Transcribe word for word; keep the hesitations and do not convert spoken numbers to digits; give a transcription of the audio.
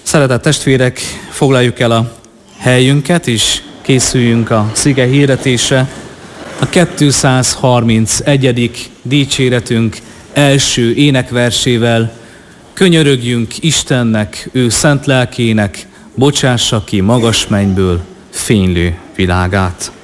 Szeretett testvérek, foglaljuk el a helyünket, és készüljünk a szige hirdetésre. A kétszázharmincegyedik dicséretünk első énekversével könyörögjünk Istennek, ő szent lelkének, bocsássa ki magas mennyből fénylő világát.